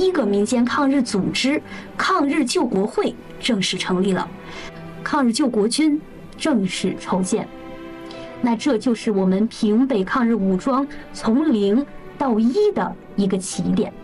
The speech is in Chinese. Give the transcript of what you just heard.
一个民间抗日组织抗日救国会正式成立了，抗日救国军正式筹建。那这就是我们平北抗日武装从0到1的一个起点。